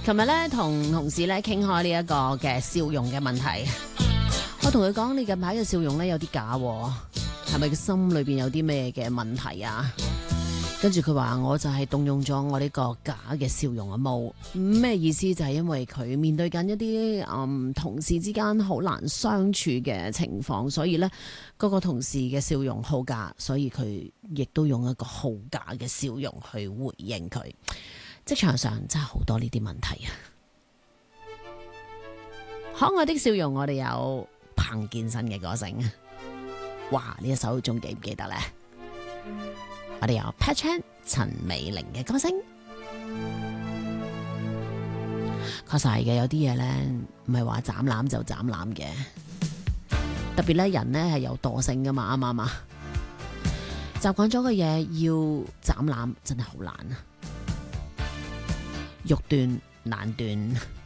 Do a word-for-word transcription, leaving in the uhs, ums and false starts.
琴日咧同同事咧傾開呢一個嘅笑容嘅問題，我同佢講，你近排嘅笑容咧有啲假喎，係咪個心裏邊有啲咩嘅問題啊？跟住佢話我就係動用咗我呢個假嘅笑容啊，冇咩意思，就係因為佢面對緊一啲嗯同事之間好難相處嘅情況，所以呢嗰、嗰個同事嘅笑容好假，所以佢亦都用一個好假嘅笑容去回應佢。職場上真係好多呢啲問題啊！可愛的笑容，我哋有彭健新嘅歌聲，哇！呢一首仲記唔記得呢？我哋有 Pat Chan 陳美玲嘅歌聲，確實係嘅。有啲嘢咧唔係話斬攬就斬攬嘅，特別咧人咧係有惰性噶嘛，啱唔啱啊？習慣咗嘅嘢要斬攬真係好難啊，欲斷難斷。